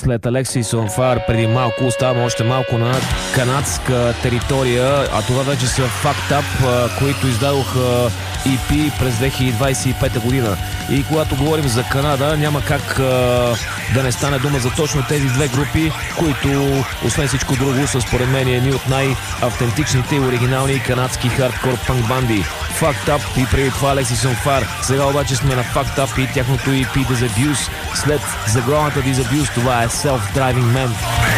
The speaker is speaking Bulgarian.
след Alexis on Fire преди малко оставаме още малко на канадска територия, а това вече са Fucked Up, които издадоха EP през 2025 година. И когато говорим за Канада, няма как да не стане дума за точно тези две групи, които, освен всичко друго, са според мен едни от най-автентичните и оригинални канадски хардкор панк банди. Fucked Up и преди това Alexis on Fire. Сега обаче сме на Fucked Up и тяхното EP Disabuse. След заглавната Disabuse, това е Self-Driving Man.